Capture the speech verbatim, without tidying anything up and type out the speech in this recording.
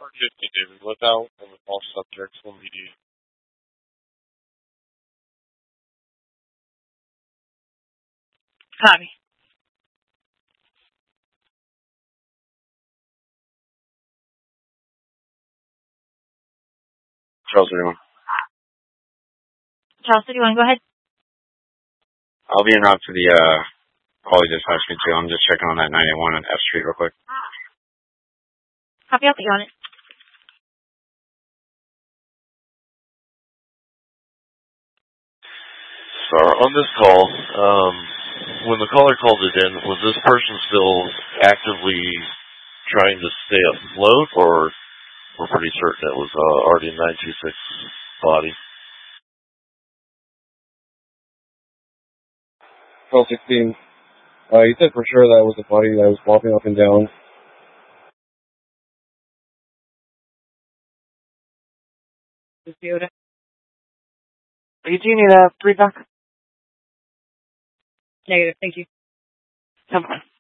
fifty, David. Lookout and the all subjects will be Copy. Charles thirty-one. Charles thirty-one, go ahead. I'll be en route to the uh, call you just asked me to. I'm just checking on that nine eighty-one on F Street real quick. Copy, I'll put you on it. So on this call, um, when the caller called it in, was this person still actively trying to stay afloat, or we're pretty certain it was uh, already a nine two six body? twelve sixteen. Uh, he said for sure that was a body that was flopping up and down. You do need a read back? Negative, thank you. Come on.